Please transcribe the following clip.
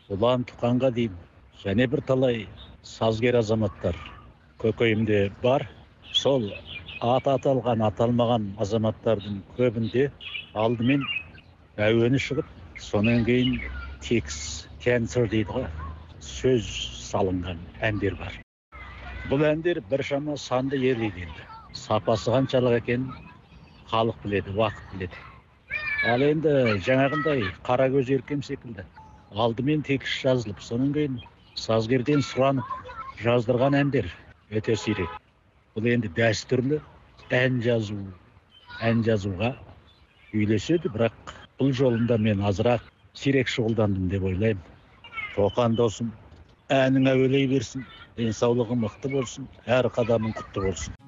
ұлан тұқанға дейін және бір талай сазгер азаматтар көкейімде бар. Сол аты аталған, аталмаған азаматтардың көбінде алдымен әуені шығып, сонан кейін текст, кәнсір дейді ғой, сөз салынған әндер бар. Бұл әндер біршама санды ерлейді енді. Сапасы қаншалық екенін халық біледі, уақыт біледі. Ал енді жаңағындай Қарагөз Еркем секілді алдымен текст жазылып, сонан кейін сазгерден сұранып жаздырған әндер өте сирек. Бұл енді дәстүрлі ән жазуға үйлеседі, бірақ бұл жолында мен азырақ сирек шұғылдандым деп ойлаймын. Тоқан досым, әнің әуелей берсін, денсаулығы мықты болсын, әр қадамың құтты болсын.